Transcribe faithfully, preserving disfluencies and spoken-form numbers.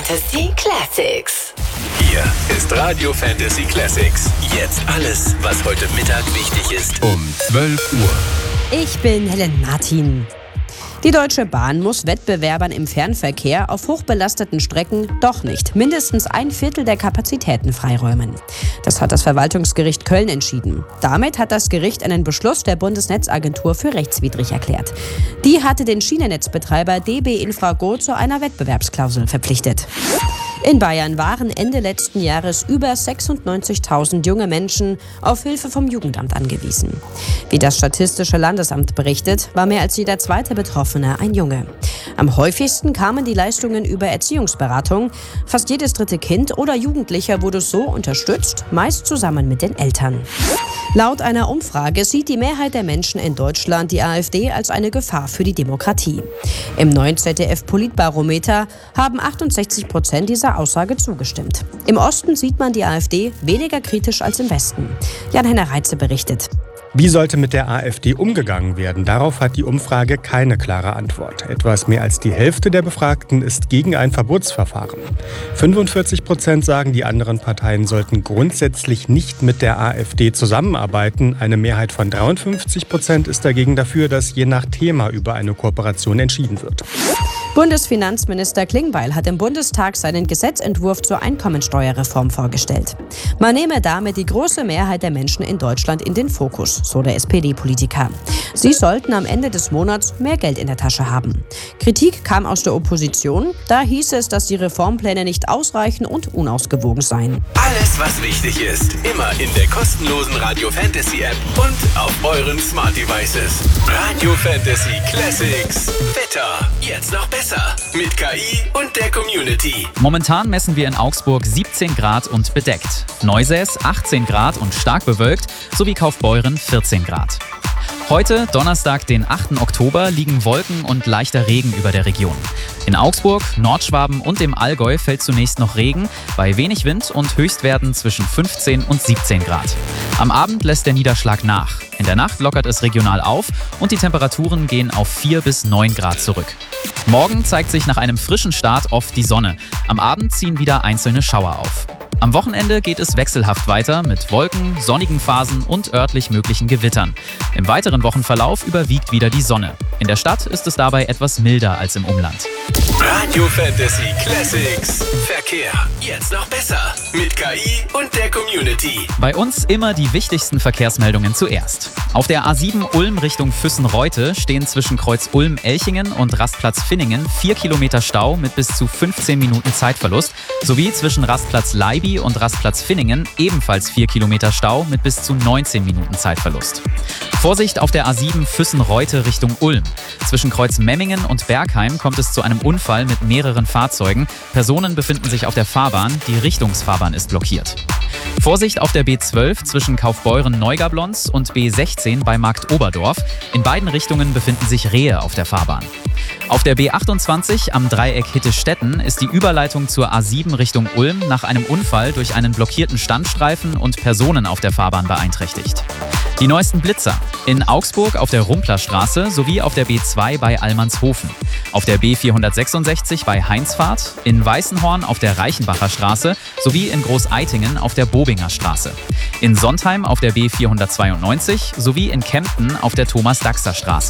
Fantasy Classics. Hier ist Radio Fantasy Classics. Jetzt alles, was heute Mittag wichtig ist. Um zwölf Uhr. Ich bin Helen Martin. Die Deutsche Bahn muss Wettbewerbern im Fernverkehr auf hochbelasteten Strecken doch nicht mindestens ein Viertel der Kapazitäten freiräumen. Das hat das Verwaltungsgericht Köln entschieden. Damit hat das Gericht einen Beschluss der Bundesnetzagentur für rechtswidrig erklärt. Die hatte den Schienennetzbetreiber D B Infrago zu einer Wettbewerbsklausel verpflichtet. In Bayern waren Ende letzten Jahres über sechsundneunzigtausend junge Menschen auf Hilfe vom Jugendamt angewiesen. Wie das Statistische Landesamt berichtet, war mehr als jeder zweite Betroffene ein Junge. Am häufigsten kamen die Leistungen über Erziehungsberatung. Fast jedes dritte Kind oder Jugendlicher wurde so unterstützt, meist zusammen mit den Eltern. Laut einer Umfrage sieht die Mehrheit der Menschen in Deutschland die AfD als eine Gefahr für die Demokratie. Im neuen Z D F-Politbarometer haben achtundsechzig Prozent dieser Aussage zugestimmt. Im Osten sieht man die AfD weniger kritisch als im Westen. Jan-Henner Reitze berichtet. Wie sollte mit der AfD umgegangen werden? Darauf hat die Umfrage keine klare Antwort. Etwas mehr als die Hälfte der Befragten ist gegen ein Verbotsverfahren. fünfundvierzig Prozent sagen, die anderen Parteien sollten grundsätzlich nicht mit der AfD zusammenarbeiten. Eine Mehrheit von dreiundfünfzig Prozent ist dagegen dafür, dass je nach Thema über eine Kooperation entschieden wird. Bundesfinanzminister Klingbeil hat im Bundestag seinen Gesetzentwurf zur Einkommensteuerreform vorgestellt. Man nehme damit die große Mehrheit der Menschen in Deutschland in den Fokus, so der S P D-Politiker. Sie sollten am Ende des Monats mehr Geld in der Tasche haben. Kritik kam aus der Opposition. Da hieß es, dass die Reformpläne nicht ausreichen und unausgewogen seien. Alles, was wichtig ist, immer in der kostenlosen Radio Fantasy App und auf euren Smart Devices. Radio Fantasy Classics. Wetter. Jetzt noch besser. Mit K I und der Community. Momentan messen wir in Augsburg siebzehn Grad und bedeckt. Neusäß achtzehn Grad und stark bewölkt, sowie Kaufbeuren vierzehn Grad. Heute, Donnerstag, den achten Oktober, liegen Wolken und leichter Regen über der Region. In Augsburg, Nordschwaben und dem Allgäu fällt zunächst noch Regen, bei wenig Wind und Höchstwerten zwischen fünfzehn und siebzehn Grad. Am Abend lässt der Niederschlag nach. In der Nacht lockert es regional auf und die Temperaturen gehen auf vier bis neun Grad zurück. Morgen zeigt sich nach einem frischen Start oft die Sonne. Am Abend ziehen wieder einzelne Schauer auf. Am Wochenende geht es wechselhaft weiter mit Wolken, sonnigen Phasen und örtlich möglichen Gewittern. Im weiteren Wochenverlauf überwiegt wieder die Sonne. In der Stadt ist es dabei etwas milder als im Umland. Radio Fantasy Classics. Verkehr. Jetzt noch besser. Mit K I und der Community. Bei uns immer die wichtigsten Verkehrsmeldungen zuerst. Auf der A sieben Ulm Richtung Füssen-Reute stehen zwischen Kreuz Ulm-Elchingen und Rastplatz Finningen vier Kilometer Stau mit bis zu fünfzehn Minuten Zeitverlust, sowie zwischen Rastplatz Leiby und Rastplatz Finningen ebenfalls vier Kilometer Stau mit bis zu neunzehn Minuten Zeitverlust. Vorsicht auf der A sieben Füssen-Reute Richtung Ulm. Zwischen Kreuz Memmingen und Bergheim kommt es zu einem Unfall mit mehreren Fahrzeugen. Personen befinden sich auf der Fahrbahn, die Richtungsfahrbahn ist blockiert. Vorsicht auf der B zwölf zwischen Kaufbeuren-Neugablonz und B sechzehn bei Markt Oberdorf. In beiden Richtungen befinden sich Rehe auf der Fahrbahn. Auf der B achtundzwanzig am Dreieck Hittestetten ist die Überleitung zur A sieben Richtung Ulm nach einem Unfall durch einen blockierten Standstreifen und Personen auf der Fahrbahn beeinträchtigt. Die neuesten Blitzer. In Augsburg auf der Rumplerstraße sowie auf der B zwei bei Allmannshofen. Auf der B vierhundertsechsundsechzig bei Heinzfahrt, in Weißenhorn auf der Reichenbacher Straße sowie in Großeitingen auf der Bobinger Straße. In Sontheim auf der B vierhundertzweiundneunzig sowie in Kempten auf der Thomas-Daxter Straße.